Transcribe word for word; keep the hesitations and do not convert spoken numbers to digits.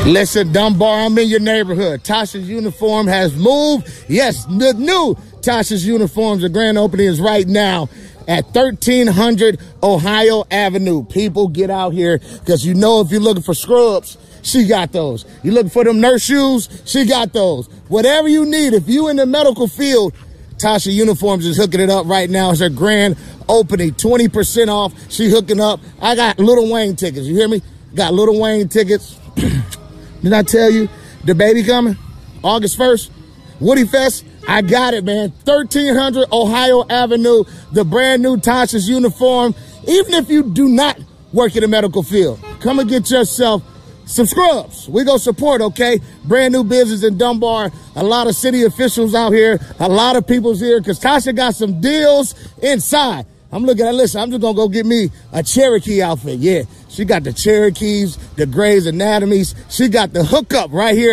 Listen, Dunbar, I'm in your neighborhood. Tasha's Uniform has moved. Yes, the new Tasha's Uniforms, the grand opening is right now at thirteen hundred Ohio Avenue. People, get out here, because you know if you're looking for scrubs, she got those. You looking for them nurse shoes, she got those. Whatever you need, if you in the medical field, Tasha Uniforms is hooking it up right now. It's her grand opening, twenty percent off. She hooking up. I got Lil Wayne tickets. You hear me? Got Lil Wayne tickets. Did I tell you the baby coming August first? Woody Fest. I got it, man. thirteen hundred Ohio Avenue, the brand new Tasha's Uniform. Even if you do not work in the medical field, come and get yourself some scrubs. We go support, okay? Brand new business in Dunbar. A lot of city officials out here. A lot of people's here because Tasha got some deals inside. I'm looking at, listen, I'm just going to go get me a Cherokee outfit. Yeah, she got the Cherokees, the Grey's Anatomies. She got the hookup right here.